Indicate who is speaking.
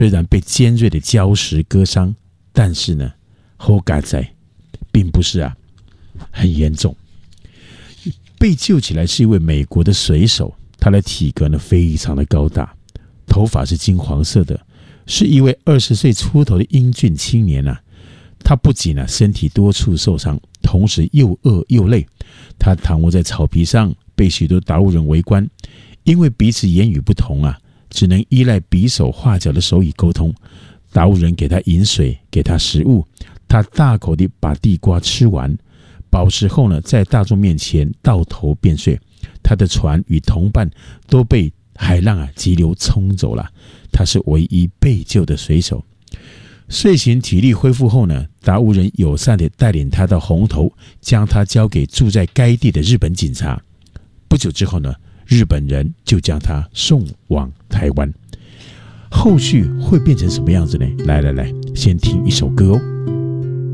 Speaker 1: 虽然被尖锐的礁石割伤，但是呢，好在并不是很严重。被救起来是一位美国的水手，他的体格呢非常的高大，头发是金黄色的，是一位20岁出头的英俊青年他不仅身体多处受伤，同时又饿又累。他躺卧在草皮上，被许多达悟人围观，因为彼此言语不同只能依赖比手画脚的手语沟通。达悟人给他饮水，给他食物，他大口地把地瓜吃完，饱食后呢，在大众面前倒头便睡。他的船与同伴都被海浪急流冲走了，他是唯一被救的水手。睡醒体力恢复后呢，达悟人友善地带领他到红头，将他交给住在该地的日本警察。不久之后呢，日本人就将他送往台湾。后续会变成什么样子呢？来，先听一首歌哦。